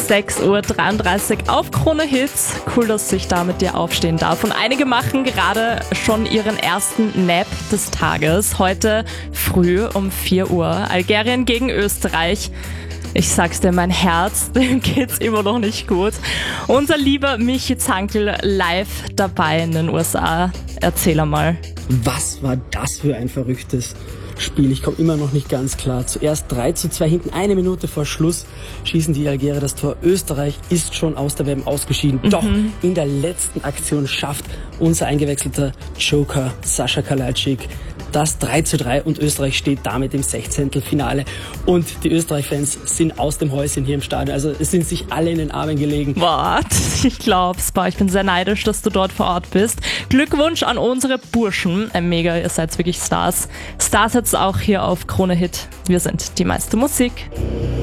6:33 Uhr auf Krone Hits. Cool, dass ich da mit dir aufstehen darf. Und einige machen gerade schon ihren ersten Nap des Tages. Heute früh um 4 Uhr. Algerien gegen Österreich. Ich sag's dir, mein Herz, dem geht's immer noch nicht gut. Unser lieber Michi Zankl live dabei in den USA. Erzähl einmal. Was war das für ein verrücktes Spiel? Ich komme immer noch nicht ganz klar. Zuerst 3:2 hinten, 1 Minute vor Schluss schießen die Algerier das Tor. Österreich ist schon aus der WM ausgeschieden. Doch in der letzten Aktion schafft unser eingewechselter Joker Sascha Kalajdzic das 3:3 und Österreich steht damit im 16. Finale. Und die Österreich-Fans sind aus dem Häuschen hier im Stadion. Also es sind sich alle in den Armen gelegen. Boah, ich glaub's. Ich bin sehr neidisch, dass du dort vor Ort bist. Glückwunsch an unsere Burschen. Mega, ihr seid wirklich Stars. Stars jetzt auch hier auf Krone Hit. Wir sind die meiste Musik.